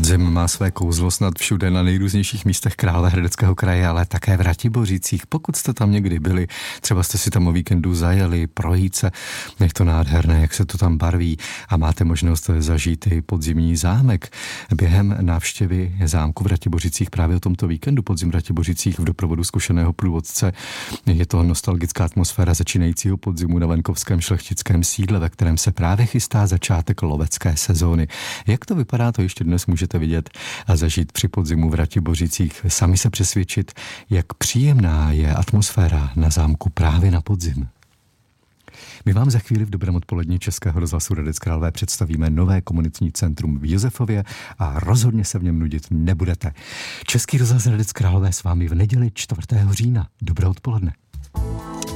Podzim má své kouzlo snad všude na nejrůznějších místech Královéhradeckého kraje, ale také v Ratibořicích. Pokud jste tam někdy byli, třeba jste si tam o víkendu zajeli, projít se, je to nádherné, jak se to tam barví a máte možnost zažít i podzimní zámek. Během návštěvy zámku v Ratibořicích právě o tomto víkendu podzim v Ratibořicích v doprovodu zkušeného průvodce je to nostalgická atmosféra začínajícího podzimu na venkovském šlechtickém sídle, ve kterém se právě chystá začátek lovecké sezóny. Jak to vypadá, to ještě dnes můžete vidět a zažít při podzimu v Ratibořicích. Sami se přesvědčit, jak příjemná je atmosféra na zámku právě na podzim. My vám za chvíli v Dobrém odpoledni Českého rozhlasu Hradec Králové představíme nové komunitní centrum v Josefově a rozhodně se v něm nudit nebudete. Český rozhlas Hradec Králové s vámi v neděli 4. října. Dobré odpoledne.